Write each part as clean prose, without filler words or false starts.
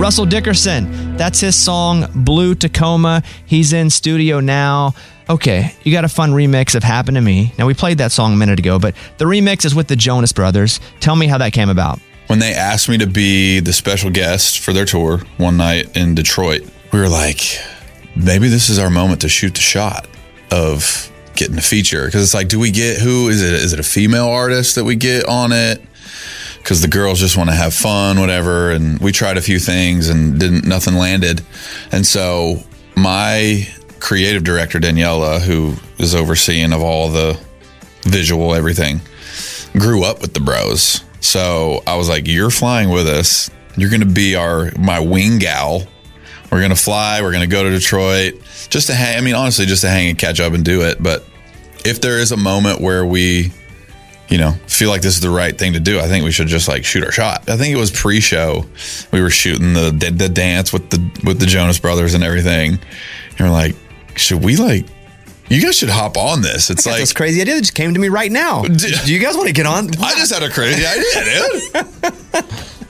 Russell Dickerson, that's his song, Blue Tacoma. He's in studio now. Okay, you got a fun remix of Happen to Me. Now, we played that song a minute ago, but the remix is with the Jonas Brothers. Tell me how that came about. When they asked me to be the special guest for their tour one night in Detroit, we were like, maybe this is our moment to shoot the shot of getting a feature. Because it's like, do we get who? Is it a female artist that we get on it? Because the girls just want to have fun, whatever. And we tried a few things and nothing landed. And so my creative director, Daniela, who is overseeing of all the visual, everything, grew up with the bros. So I was like, you're flying with us. You're going to be my wing gal. We're going to fly. We're going to go to Detroit just to hang. I mean, honestly, just to hang and catch up and do it. But if there is a moment where we, feel like this is the right thing to do, I think we should just shoot our shot. I think it was pre-show. We were shooting the dance with the Jonas Brothers and everything. And we're like, should we you guys should hop on this. It's this crazy idea that just came to me right now. Do you guys want to get on? I just had a crazy idea, dude.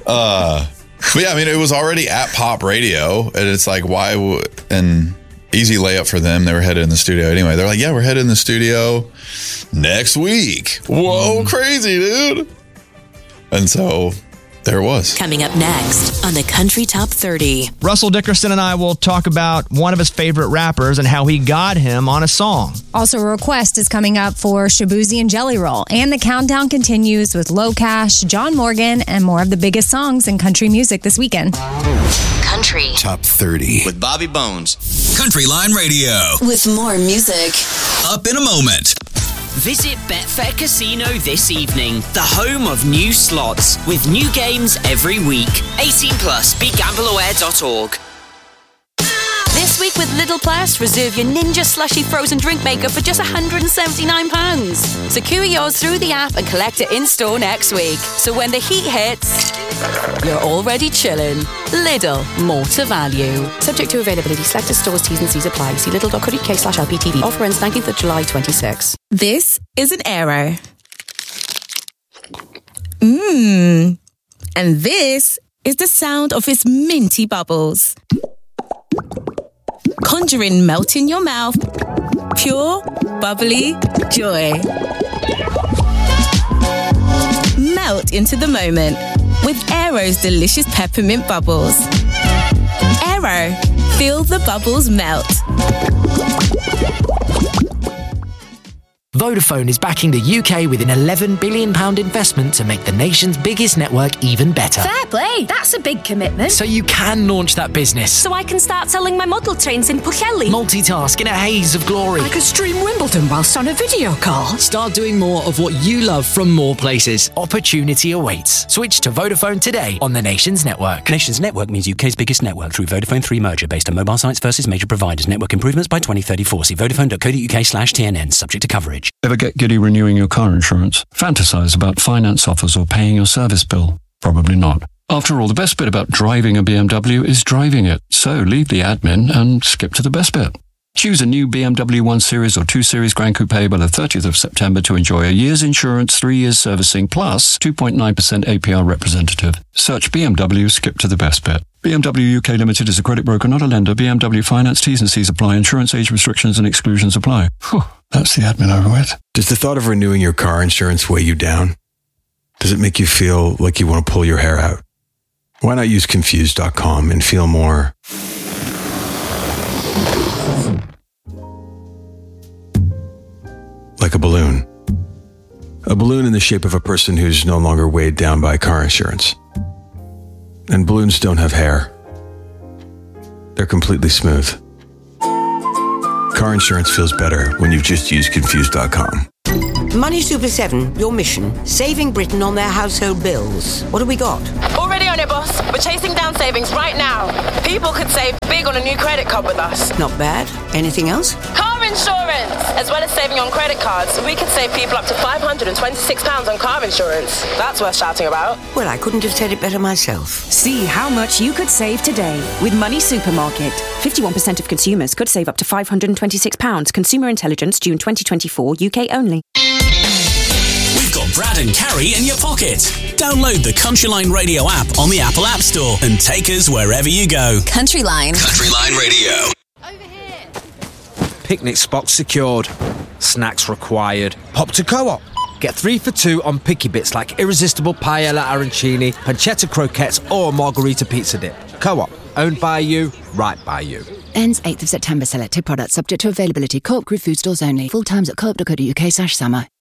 But yeah, I mean, it was already at pop radio, and it's like, and easy layup for them. They were headed in the studio anyway. They're like, yeah, we're headed in the studio next week. Whoa, crazy, dude. And so there it was. Coming up next on the Country Top 30. Russell Dickerson and I will talk about one of his favorite rappers and how he got him on a song. Also, a request is coming up for Shaboozey and Jelly Roll. And the countdown continues with Low Cash, John Morgan, and more of the biggest songs in country music this weekend. Country Top 30 with Bobby Bones. Country Line Radio. With more music. Up in a moment. Visit Betfair Casino this evening, the home of new slots, with new games every week. 18 plus, begambleaware.org. This week with Lidl Plus, reserve your Ninja Slushy frozen drink maker for just £179. Secure yours through the app and collect it in-store next week. So when the heat hits, you're already chilling. Lidl, more to value. Subject to availability, selected stores, T's and C's apply. See lidl.co.uk/LPTV. Offer ends 19th of July 26. This is an Aero. And this is the sound of its minty bubbles. Conjuring melt in your mouth. Pure, bubbly joy. Melt into the moment with Aero's delicious peppermint bubbles. Aero, feel the bubbles melt. Vodafone is backing the UK with an £11 billion investment to make the nation's biggest network even better. Fair play, that's a big commitment. So you can launch that business. So I can start selling my model trains in Pwllheli. Multitask in a haze of glory. I could stream Wimbledon whilst on a video call. Start doing more of what you love from more places. Opportunity awaits. Switch to Vodafone today on the nation's network. Nation's network means UK's biggest network through Vodafone 3 merger based on mobile sites versus major providers. Network improvements by 2034. See vodafone.co.uk/TNN. Subject to coverage. Ever get giddy renewing your car insurance? Fantasize about finance offers or paying your service bill? Probably not. After all, the best bit about driving a BMW is driving it. So leave the admin and skip to the best bit. Choose a new BMW 1 Series or 2 Series Grand Coupe by the 30th of September to enjoy a year's insurance, 3 years servicing, plus 2.9% APR representative. Search BMW, skip to the best bit. BMW UK Limited is a credit broker, not a lender. BMW Finance, T's and C's apply. Insurance age restrictions and exclusions apply. Whew, that's the admin over with. Does the thought of renewing your car insurance weigh you down? Does it make you feel like you want to pull your hair out? Why not use Confused.com and feel more like a balloon. A balloon in the shape of a person who's no longer weighed down by car insurance. And balloons don't have hair. They're completely smooth. Car insurance feels better when you've just used Confused.com. Money Super 7, your mission, saving Britain on their household bills. What have we got? Already on it, boss. We're chasing down savings right now. People could save big on a new credit card with us. Not bad. Anything else? Car insurance! As well as saving on credit cards, we could save people up to £526 on car insurance. That's worth shouting about. Well, I couldn't have said it better myself. See how much you could save today with Money Supermarket. 51% of consumers could save up to £526. Consumer Intelligence, June 2024, UK only. Brad and Carrie in your pocket. Download the Country Line Radio app on the Apple App Store and take us wherever you go. Country Line. Country Line Radio. Picnic spots secured. Snacks required. Hop to Co-op. Get 3 for 2 on picky bits like irresistible paella arancini, pancetta croquettes or margarita pizza dip. Co-op. Owned by you, right by you. Ends 8th of September. Selected products subject to availability. Co-op Group food stores only. Full times at co-op.co.uk/summer.